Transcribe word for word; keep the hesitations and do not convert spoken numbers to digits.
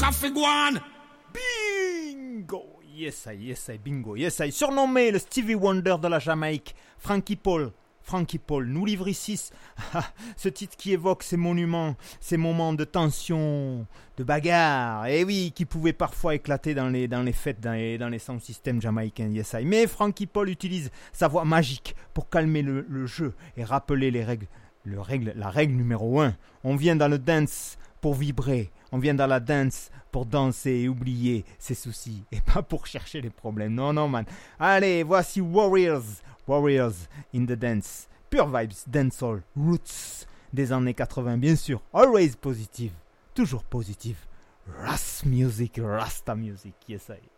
a figuan. Bingo! Yes, I, yes, I, bingo, yes, I. Surnommé le Stevie Wonder de la Jamaïque, Frankie Paul. Frankie Paul nous livre ici ce titre qui évoque ces monuments, ces moments de tension, de bagarre, et oui, qui pouvaient parfois éclater dans les, dans les fêtes, dans les, dans les sound systems jamaïcains, yes, I. Mais Frankie Paul utilise sa voix magique pour calmer le, le jeu et rappeler les règles, le règle, la règle numéro un. On vient dans le dance pour vibrer. On vient dans la dance pour danser et oublier ses soucis. Et pas pour chercher les problèmes. Non, non, man. Allez, voici Warriors. Warriors in the Dance. Pure vibes, dancehall, roots des années quatre-vingts, bien sûr. Always positive. Toujours positive. Ras music, Rasta music. Yes, I.